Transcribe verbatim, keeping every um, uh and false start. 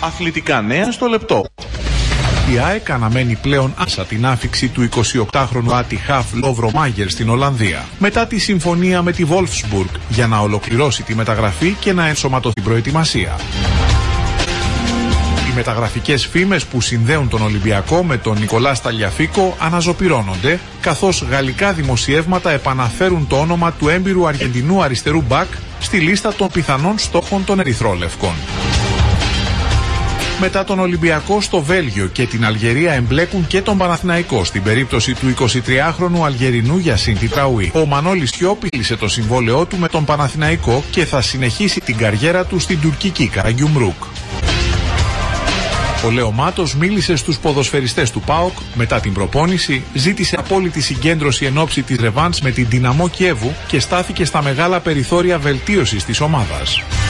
Αθλητικά νέα στο λεπτό. Η ΑΕΚ αναμένει πλέον άσα την άφιξη του εικοσιοκτάχρονου Άτι Χαφ Λόβρο Μάγερ στην Ολλανδία, μετά τη συμφωνία με τη Wolfsburg για να ολοκληρώσει τη μεταγραφή και να ενσωματωθεί την προετοιμασία. Οι μεταγραφικές φήμες που συνδέουν τον Ολυμπιακό με τον Νικολά Ταλιαφίκο αναζωπυρώνονται, καθώς γαλλικά δημοσιεύματα επαναφέρουν το όνομα του έμπειρου Αργεντινού αριστερού μπακ στη λίστα των πιθανών στόχων των ερυθρόλευκων. Μετά τον Ολυμπιακό, στο Βέλγιο και την Αλγερία εμπλέκουν και τον Παναθηναϊκό στην περίπτωση του εικοσιτριάχρονου Αλγερινού Γιασίν Τιτραούι. Ο Μανώλης Σιώπη κλείσε το συμβόλαιό του με τον Παναθηναϊκό και θα συνεχίσει την καριέρα του στην τουρκική Καραγκιουμρούκ. Ο Λέο Μάτος μίλησε στους ποδοσφαιριστές του ΠΑΟΚ μετά την προπόνηση, ζήτησε απόλυτη συγκέντρωση εν ώψη της ρεβάνς με την Δυναμό Κιέβου και στάθηκε στα μεγάλα περιθώρια βελτίωσης της ομάδας.